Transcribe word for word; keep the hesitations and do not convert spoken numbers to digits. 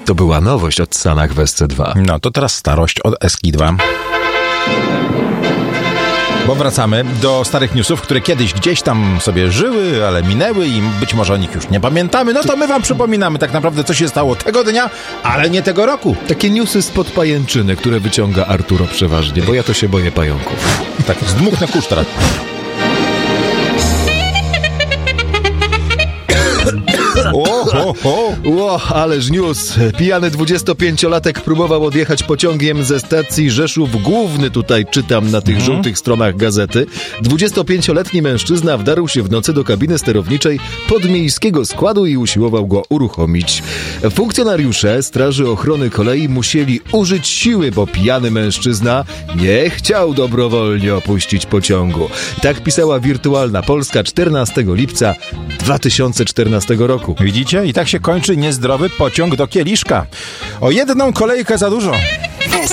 To była nowość od Sanach w S C dwa. No to teraz starość od Eski dwa. Bo wracamy do starych newsów, które kiedyś gdzieś tam sobie żyły, ale minęły i być może o nich już nie pamiętamy. No to my wam przypominamy tak naprawdę, co się stało tego dnia, ale nie tego roku. Takie newsy spod pajęczyny, które wyciąga Arturo przeważnie, bo ja to się boję pająków. Tak, zdmuchnę kurz teraz. O, o, o. Ło, ależ news. Pijany dwudziestopięciolatek próbował odjechać pociągiem ze stacji Rzeszów Główny. Tutaj czytam na tych mm. żółtych stronach gazety. dwudziestopięcioletni mężczyzna wdarł się w nocy do kabiny sterowniczej podmiejskiego składu i usiłował go uruchomić. Funkcjonariusze Straży Ochrony Kolei musieli użyć siły, bo pijany mężczyzna nie chciał dobrowolnie opuścić pociągu. Tak pisała Wirtualna Polska czternastego lipca dwa tysiące czternastego roku. Widzicie? I tak się kończy niezdrowy pociąg do Kieliszka. O jedną kolejkę za dużo.